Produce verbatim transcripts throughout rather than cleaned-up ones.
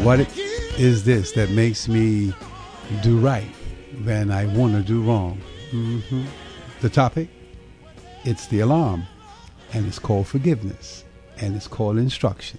What is this that makes me do right when I want to do wrong? Mm-hmm. The topic? It's the alarm, and it's called forgiveness, and it's called instruction.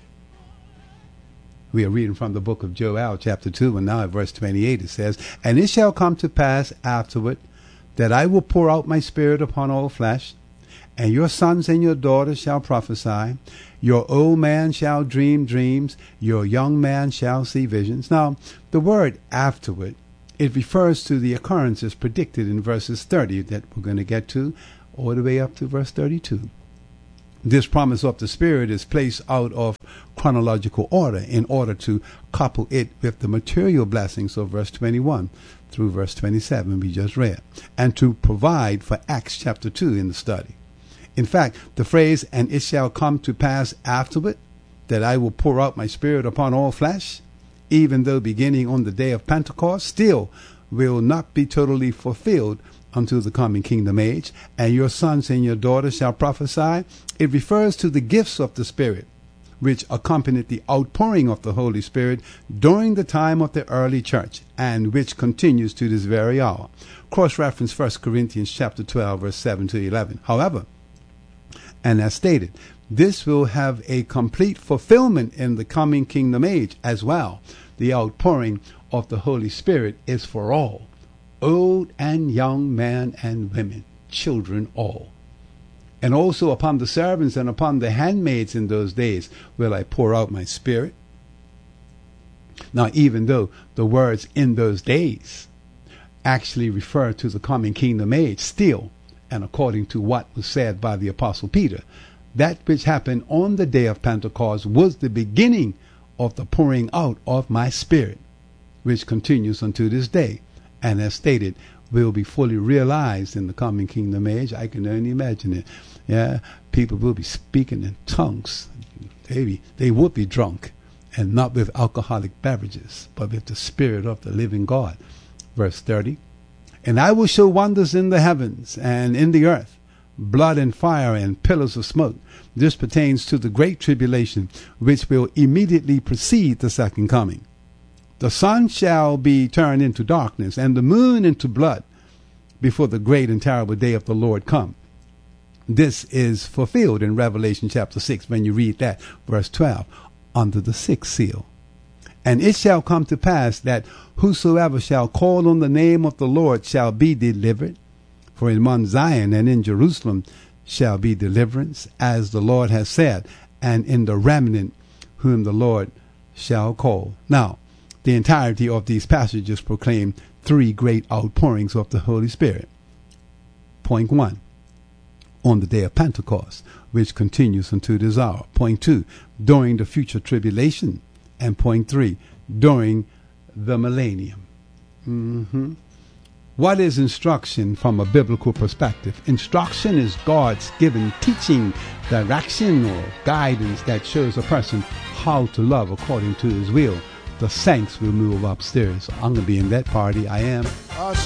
We are reading from the book of Joel, chapter two, and now at verse twenty-eight it says, "And it shall come to pass afterward that I will pour out my spirit upon all flesh, and your sons and your daughters shall prophesy. Your old man shall dream dreams. Your young man shall see visions." Now, the word afterward, it refers to the occurrences predicted in verses thirty that we're going to get to, all the way up to verse thirty-two. This promise of the Spirit is placed out of chronological order in order to couple it with the material blessings of verse twenty-one through verse twenty-seven we just read, and to provide for Acts chapter two in the study. In fact, the phrase, "and it shall come to pass afterward that I will pour out my spirit upon all flesh," even though beginning on the day of Pentecost, still will not be totally fulfilled until the coming kingdom age. "And your sons and your daughters shall prophesy." It refers to the gifts of the Spirit, which accompanied the outpouring of the Holy Spirit during the time of the early church, and which continues to this very hour. Cross-reference First Corinthians chapter twelve, verse seven to eleven. However, and as stated, this will have a complete fulfillment in the coming kingdom age as well. The outpouring of the Holy Spirit is for all, old and young, man and women, children all. "And also upon the servants and upon the handmaids in those days will I pour out my spirit." Now, even though the words "in those days" actually refer to the coming kingdom age, still, and according to what was said by the Apostle Peter, that which happened on the day of Pentecost was the beginning of the pouring out of my spirit, which continues unto this day, and as stated, will be fully realized in the coming kingdom age. I can only imagine it. Yeah, people will be speaking in tongues. They, be, they would be drunk, and not with alcoholic beverages, but with the Spirit of the living God. Verse thirty, "And I will show wonders in the heavens and in the earth, blood and fire and pillars of smoke." This pertains to the great tribulation, which will immediately precede the second coming. "The sun shall be turned into darkness, and the moon into blood, before the great and terrible day of the Lord come." This is fulfilled in Revelation chapter six, when you read that, verse twelve, under the sixth seal. "And it shall come to pass that whosoever shall call on the name of the Lord shall be delivered. For in Mount Zion and in Jerusalem shall be deliverance, as the Lord has said, and in the remnant whom the Lord shall call." Now, the entirety of these passages proclaim three great outpourings of the Holy Spirit. Point one, on the day of Pentecost, which continues unto this hour. Point two, during the future tribulation. And point three, during the millennium. Mm-hmm. What is instruction from a biblical perspective? Instruction is God's given teaching, direction, or guidance that shows a person how to love according to his will. The saints will move upstairs. I'm going to be in that party. I am.